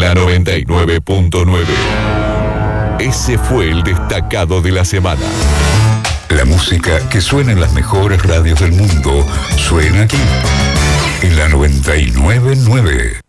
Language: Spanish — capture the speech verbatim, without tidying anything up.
la noventa y nueve punto nueve. Ese fue el destacado de la semana. La música que suena en las mejores radios del mundo suena aquí, en la noventa y nueve punto nueve.